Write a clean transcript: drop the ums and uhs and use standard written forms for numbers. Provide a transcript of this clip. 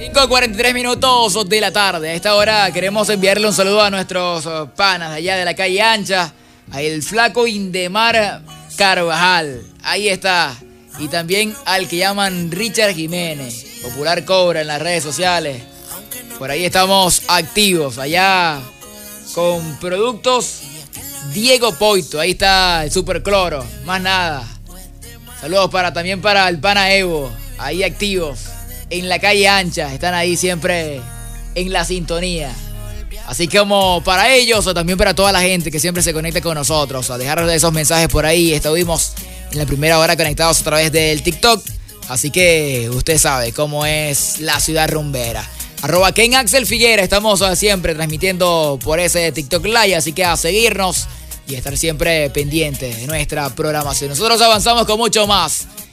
5:43 de la tarde. A esta hora queremos enviarle un saludo a nuestros panas de allá de la calle Ancha, a el flaco Indemar Carvajal. Ahí está. Y también al que llaman Richard Jiménez, Popular Cobra en las redes sociales. Por ahí estamos activos, allá con productos Diego Poito. Ahí está el Super Cloro, más nada. Saludos también para el pana Evo, ahí activos en la calle Ancha. Están ahí siempre en la sintonía. Así que como para ellos o también para toda la gente que siempre se conecta con nosotros, a dejar esos mensajes por ahí. Estuvimos en la primera hora conectados a través del TikTok. Así que usted sabe cómo es la ciudad rumbera. @Ken Axel Figuera. Estamos siempre transmitiendo por ese TikTok Live. Así que a seguirnos y estar siempre pendientes de nuestra programación. Nosotros avanzamos con mucho más